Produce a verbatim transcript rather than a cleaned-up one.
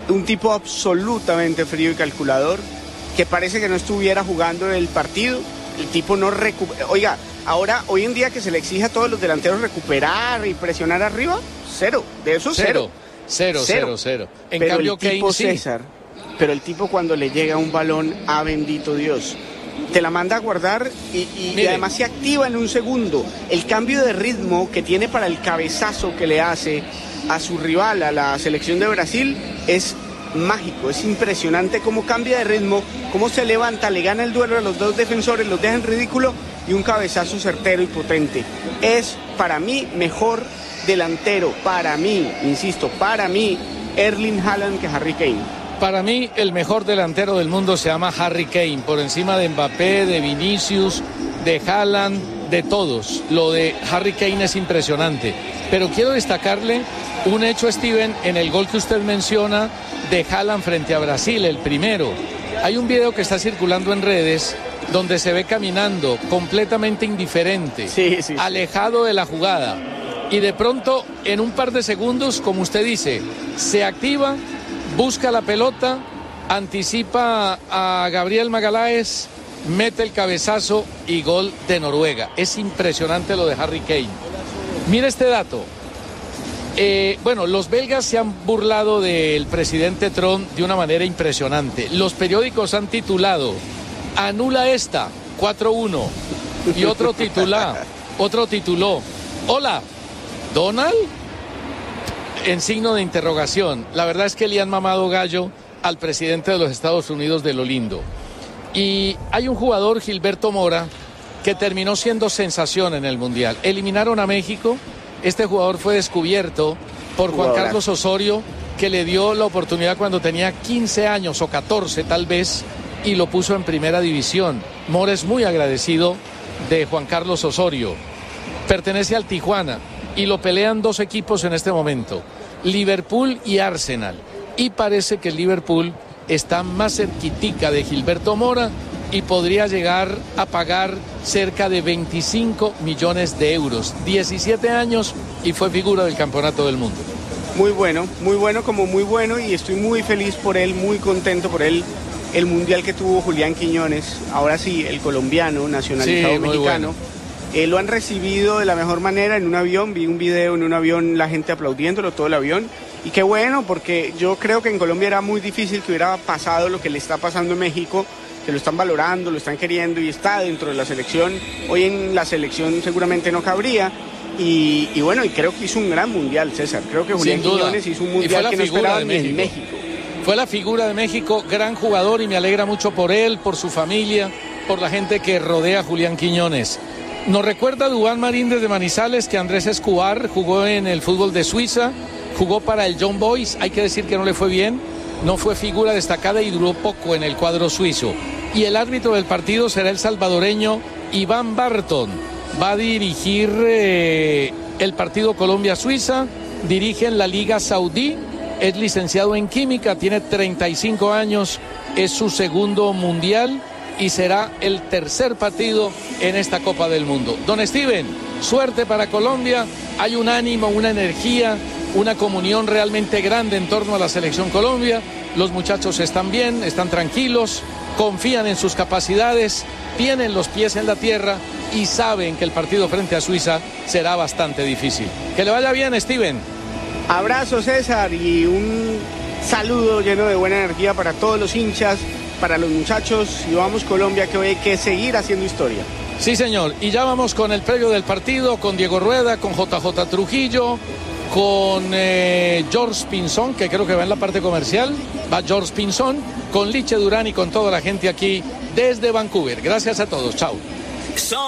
un tipo absolutamente frío y calculador, que parece que no estuviera jugando el partido. El tipo no recupera. Oiga, ahora, hoy en día que se le exige a todos los delanteros recuperar y presionar arriba, cero. De eso cero. Cero, cero, cero. cero. En pero cambio, el tipo Kane sí. César, pero el tipo cuando le llega un balón, ah, bendito Dios, te la manda a guardar y, y, y además se activa en un segundo. El cambio de ritmo que tiene para el cabezazo que le hace a su rival, a la selección de Brasil, es mágico, es impresionante cómo cambia de ritmo, cómo se levanta, le gana el duelo a los dos defensores, los deja en ridículo y un cabezazo certero y potente. Es para mí mejor delantero, para mí, insisto, para mí, Erling Haaland que Harry Kane. Para mí el mejor delantero del mundo se llama Harry Kane, por encima de Mbappé, de Vinicius, de Haaland, de todos. Lo de Harry Kane es impresionante, pero quiero destacarle un hecho, Steven, en el gol que usted menciona de Haaland frente a Brasil, el primero. Hay un video que está circulando en redes donde se ve caminando completamente indiferente, sí, sí, sí. alejado de la jugada. Y de pronto, en un par de segundos, como usted dice, se activa, busca la pelota, anticipa a Gabriel Magalhães, mete el cabezazo y gol de Noruega. Es impresionante lo de Harry Kane. Mire este dato. Eh, bueno, los belgas se han burlado del presidente Trump de una manera impresionante. Los periódicos han titulado "Anula esta", cuatro uno. Y otro titula, otro tituló "Hola, Donald", en signo de interrogación. La verdad es que le han mamado gallo al presidente de los Estados Unidos de lo lindo. Y hay un jugador, Gilberto Mora, que terminó siendo sensación en el Mundial. Eliminaron a México. Este jugador fue descubierto por Juan Carlos Osorio, que le dio la oportunidad cuando tenía quince años o catorce tal vez, y lo puso en primera división. Mora es muy agradecido de Juan Carlos Osorio. Pertenece al Tijuana y lo pelean dos equipos en este momento, Liverpool y Arsenal. Y parece que el Liverpool está más cerquitica de Gilberto Mora y podría llegar a pagar cerca de veinticinco millones de euros. diecisiete años y fue figura del Campeonato del Mundo. Muy bueno, muy bueno como muy bueno, y estoy muy feliz por él, muy contento por él. El Mundial que tuvo Julián Quiñones, ahora sí, el colombiano, nacionalizado sí, mexicano. Bueno. Eh, lo han recibido de la mejor manera en un avión, vi un video en un avión, la gente aplaudiéndolo, todo el avión. Y qué bueno, porque yo creo que en Colombia era muy difícil que hubiera pasado lo que le está pasando en México, que lo están valorando, lo están queriendo y está dentro de la selección. Hoy en la selección seguramente no cabría. Y, y bueno, y creo que hizo un gran mundial, César. Creo que Julián Quiñones hizo un mundial que no esperaba ni en México. Fue la figura de México, gran jugador, y me alegra mucho por él, por su familia, por la gente que rodea a Julián Quiñones. Nos recuerda Duván Marín desde Manizales que Andrés Escobar jugó en el fútbol de Suiza, jugó para el Young Boys, hay que decir que no le fue bien, no fue figura destacada y duró poco en el cuadro suizo. Y el árbitro del partido será el salvadoreño Iván Barton. Va a dirigir eh, el partido Colombia-Suiza, dirige en la Liga Saudí, es licenciado en Química, tiene treinta y cinco años, es su segundo mundial y será el tercer partido en esta Copa del Mundo. Don Steven, suerte para Colombia, hay un ánimo, una energía, una comunión realmente grande en torno a la selección Colombia. Los muchachos están bien, están tranquilos, confían en sus capacidades, tienen los pies en la tierra y saben que el partido frente a Suiza será bastante difícil. Que le vaya bien, Steven. Abrazo, César, y un saludo lleno de buena energía para todos los hinchas, para los muchachos. Y vamos Colombia, que hoy hay que seguir haciendo historia. Sí, señor, y ya vamos con el previo del partido, con Diego Rueda, con J J Trujillo, con eh, George Pinzón, que creo que va en la parte comercial, va George Pinzón, con Liche Durán y con toda la gente aquí desde Vancouver. Gracias a todos, chao.